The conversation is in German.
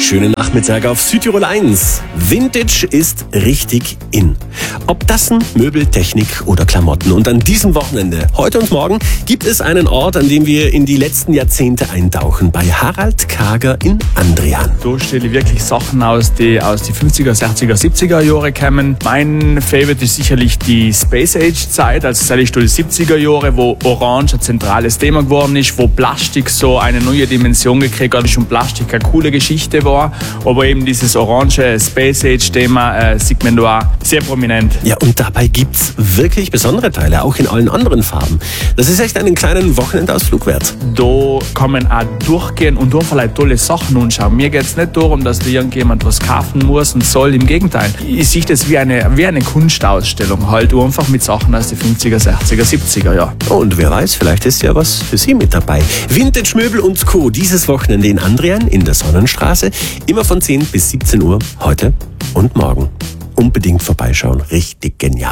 Schönen Nachmittag auf Südtirol 1. Vintage ist richtig in. Ob Tassen, Möbel, Technik oder Klamotten. Und an diesem Wochenende, heute und morgen, gibt es einen Ort, an dem wir in die letzten Jahrzehnte eintauchen. Bei Harald Kager in Andrian. Da stelle ich wirklich Sachen aus, die aus die 50er, 60er, 70er Jahre kommen. Mein Favorite ist sicherlich die Space Age Zeit, also seit die 70er Jahre, wo Orange ein zentrales Thema geworden ist, wo Plastik so eine neue Dimension gekriegt hat, schon Plastik eine coole Geschichte war, aber eben dieses orange Space Age Thema sieht man da auch sehr prominent. Ja, und dabei gibt's wirklich besondere Teile, auch in allen anderen Farben. Das ist echt einen kleinen Wochenendausflug wert. Da kann man auch durchgehen und da vielleicht tolle Sachen anschauen. Mir geht's nicht darum, dass da irgendjemand was kaufen muss und soll, im Gegenteil. Ich sehe das wie eine Kunstausstellung, halt einfach mit Sachen aus den 50er, 60er, 70er Jahren. Und wer weiß, vielleicht ist ja was für Sie mit dabei. Vintage Möbel und Co. dieses Wochenende in Andrian in der Sonnenstraße. Immer von 10 bis 17 Uhr, heute und morgen. Unbedingt vorbeischauen, richtig genial.